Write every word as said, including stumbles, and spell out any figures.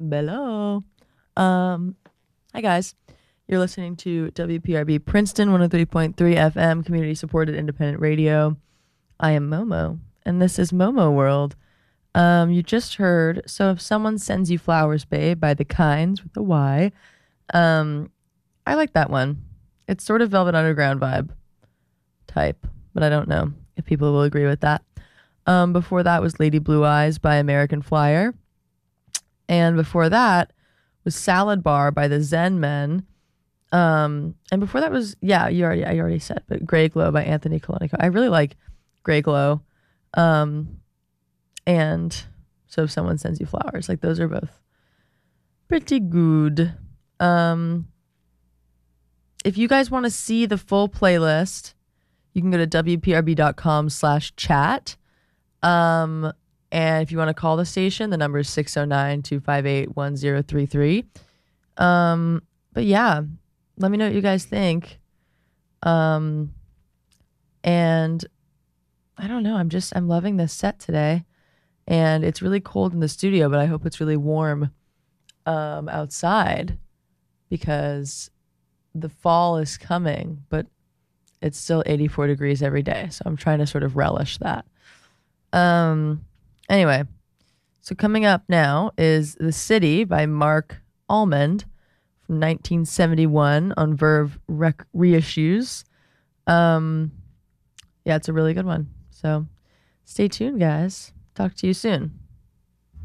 Bello. Um, hi guys. You're listening to W P R B Princeton one oh three point three F M, community supported independent radio. I am Momo, and this is Momo World. Um, you just heard So If Someone Sends You Flowers, Babe by The Kinds with a Y. Um, I like that one. It's sort of Velvet Underground vibe type, but I don't know if people will agree with that. Um, before that was Lady Blue Eyes by American Flyer. And before that was Salad Bar by the Zen Men. Um, and before that was, yeah, you already, I already said, but Grey Glow by Anthony Colonico. I really like Grey Glow. Um, and So If Someone Sends You Flowers, like those are both pretty good. Um, if you guys want to see the full playlist, you can go to wprb.com slash chat. Um, and if you want to call the station, the number is six oh nine, two five eight, one oh three three. Um, but yeah, let me know what you guys think. Um, and I don't know, I'm just, I'm loving this set today. And it's really cold in the studio, but I hope it's really warm um, outside because the fall is coming, but it's still eighty-four degrees every day. So I'm trying to sort of relish that. Um, anyway, so coming up now is The City by Mark Almond from nineteen seventy-one on Verve rec- reissues. Um, yeah, it's a really good one. So stay tuned, guys. Talk to you soon.